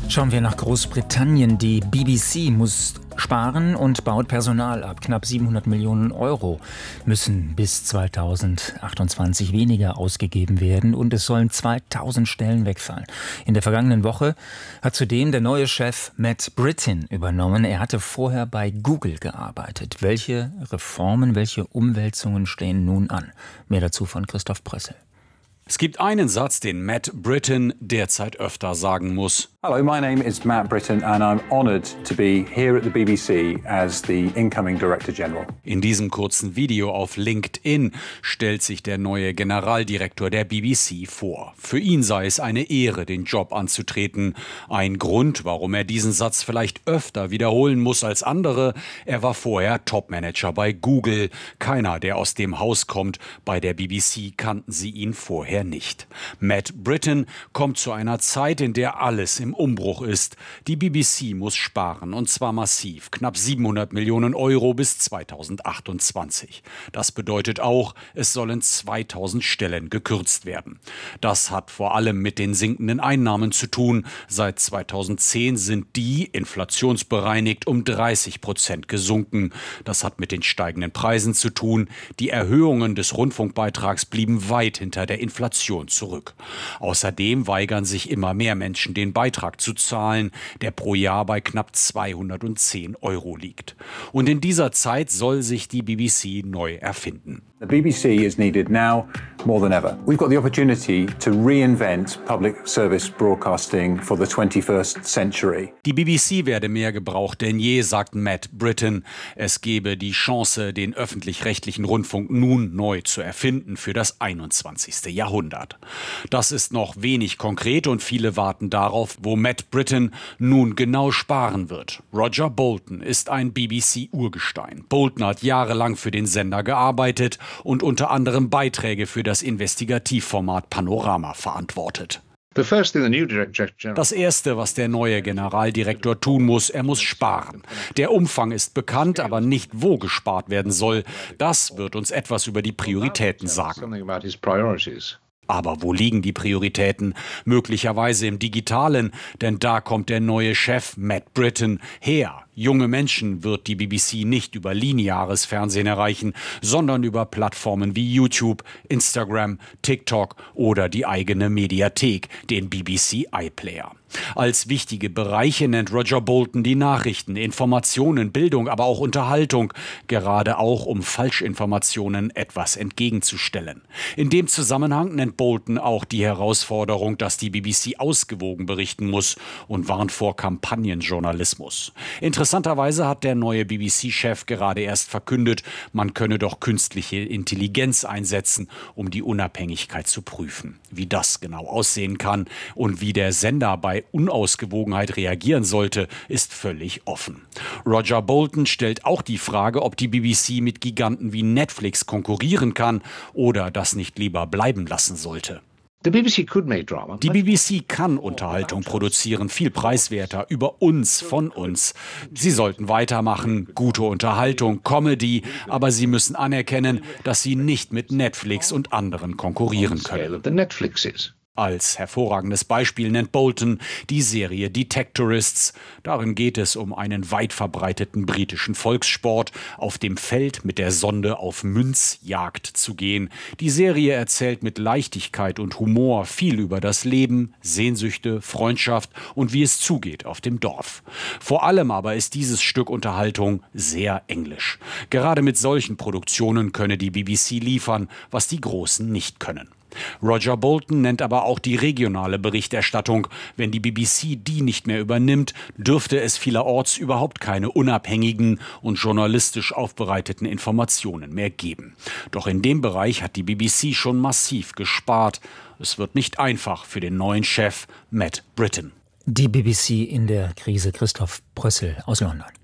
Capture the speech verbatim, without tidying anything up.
Schauen wir nach Großbritannien. Die B B C muss sparen und baut Personal ab. Knapp siebenhundert Millionen Euro müssen bis zweitausendachtundzwanzig weniger ausgegeben werden und es sollen zweitausend Stellen wegfallen. In der vergangenen Woche hat zudem der neue Chef Matt Brittin übernommen. Er hatte vorher bei Google gearbeitet. Welche Reformen, welche Umwälzungen stehen nun an? Mehr dazu von Christoph Prössel. Es gibt einen Satz, den Matt Brittin derzeit öfter sagen muss. Hello, my name is Matt Brittin and I'm honoured to be here at the B B C as the incoming Director General. In diesem kurzen Video auf LinkedIn stellt sich der neue Generaldirektor der B B C vor. Für ihn sei es eine Ehre, den Job anzutreten. Ein Grund, warum er diesen Satz vielleicht öfter wiederholen muss als andere: Er war vorher Topmanager bei Google. Keiner, der aus dem Haus kommt. Bei der B B C kannten sie ihn vorher nicht. Matt Brittin kommt zu einer Zeit, in der alles im Umbruch ist. Die B B C muss sparen, und zwar massiv. Knapp siebenhundert Millionen Euro bis zweitausendachtundzwanzig. Das bedeutet auch, es sollen zweitausend Stellen gekürzt werden. Das hat vor allem mit den sinkenden Einnahmen zu tun. Seit zweitausendzehn sind die, inflationsbereinigt, um dreißig Prozent gesunken. Das hat mit den steigenden Preisen zu tun. Die Erhöhungen des Rundfunkbeitrags blieben weit hinter der Inflation zurück. Außerdem weigern sich immer mehr Menschen, den Beitrag zu zahlen, der pro Jahr bei knapp zweihundertzehn Euro liegt. Und in dieser Zeit soll sich die B B C neu erfinden. The B B C is needed now more than ever. We've got the opportunity to reinvent public service broadcasting for the twenty-first century. Die B B C werde mehr gebraucht denn je, sagt Matt Brittin. Es gebe die Chance, den öffentlich-rechtlichen Rundfunk nun neu zu erfinden für das einundzwanzigste Jahrhundert. Das ist noch wenig konkret und viele warten darauf, wo Matt Brittin nun genau sparen wird. Roger Bolton ist ein B B C-Urgestein. Bolton hat jahrelang für den Sender gearbeitet und unter anderem Beiträge für das Investigativformat Panorama verantwortet. Das Erste, was der neue Generaldirektor tun muss, er muss sparen. Der Umfang ist bekannt, aber nicht, wo gespart werden soll. Das wird uns etwas über die Prioritäten sagen. Aber wo liegen die Prioritäten? Möglicherweise im Digitalen, denn da kommt der neue Chef Matt Brittin her. Junge Menschen wird die B B C nicht über lineares Fernsehen erreichen, sondern über Plattformen wie YouTube, Instagram, TikTok oder die eigene Mediathek, den B B C iPlayer. Als wichtige Bereiche nennt Roger Bolton die Nachrichten, Informationen, Bildung, aber auch Unterhaltung, gerade auch um Falschinformationen etwas entgegenzustellen. In dem Zusammenhang nennt Bolton auch die Herausforderung, dass die B B C ausgewogen berichten muss, und warnt vor Kampagnenjournalismus. Interessanterweise hat der neue B B C-Chef gerade erst verkündet, man könne doch künstliche Intelligenz einsetzen, um die Unabhängigkeit zu prüfen. Wie das genau aussehen kann und wie der Sender bei Unausgewogenheit reagieren sollte, ist völlig offen. Roger Bolton stellt auch die Frage, ob die B B C mit Giganten wie Netflix konkurrieren kann oder das nicht lieber bleiben lassen sollte. Die B B C kann Unterhaltung produzieren, viel preiswerter, über uns, von uns. Sie sollten weitermachen, gute Unterhaltung, Comedy, aber sie müssen anerkennen, dass sie nicht mit Netflix und anderen konkurrieren können. Als hervorragendes Beispiel nennt Bolton die Serie Detectorists. Darin geht es um einen weit verbreiteten britischen Volkssport, auf dem Feld mit der Sonde auf Münzjagd zu gehen. Die Serie erzählt mit Leichtigkeit und Humor viel über das Leben, Sehnsüchte, Freundschaft und wie es zugeht auf dem Dorf. Vor allem aber ist dieses Stück Unterhaltung sehr englisch. Gerade mit solchen Produktionen könne die B B C liefern, was die Großen nicht können. Roger Bolton nennt aber auch die regionale Berichterstattung. Wenn die B B C die nicht mehr übernimmt, dürfte es vielerorts überhaupt keine unabhängigen und journalistisch aufbereiteten Informationen mehr geben. Doch in dem Bereich hat die B B C schon massiv gespart. Es wird nicht einfach für den neuen Chef Matt Brittin. Die B B C in der Krise. Christoph Prössel aus London.